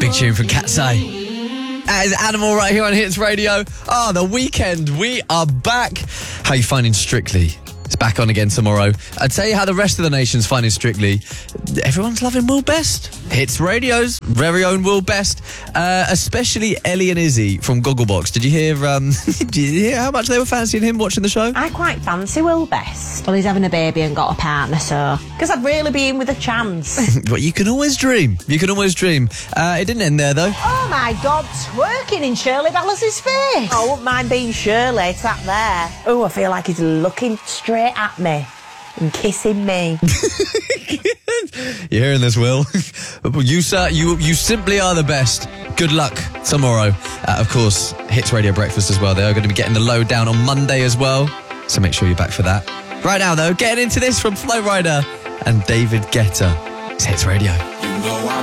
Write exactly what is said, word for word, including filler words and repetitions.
Big tune from Katseye. That is Animal right here on Hits Radio. Oh, the weekend. We are back. How are you finding Strictly? It's back on again tomorrow. I'll tell you how the rest of the nation's finding Strictly. Everyone's loving Will Best. Hits Radio's very own Will Best. Uh, especially Ellie and Izzy from Gogglebox. Did you hear um, Did you hear how much they were fancying him watching the show? I quite fancy Will Best. Well, he's having a baby and got a partner, so... Because I'd really be in with a chance. But you can always dream. You can always dream. Uh, it didn't end there, though. Oh, my God, twerking in Shirley Ballas' face. I wouldn't mind being Shirley sat there. Oh, I feel like he's looking straight at me and kissing me. You're hearing this, Will. you, sir, you, you simply are the best. Good luck tomorrow. Uh, of course, Hits Radio Breakfast as well. They are going to be getting the lowdown on Monday as well. So make sure you're back for that. Right now, though, getting into this from Flo Rida and David Guetta. It's Hits Radio. You know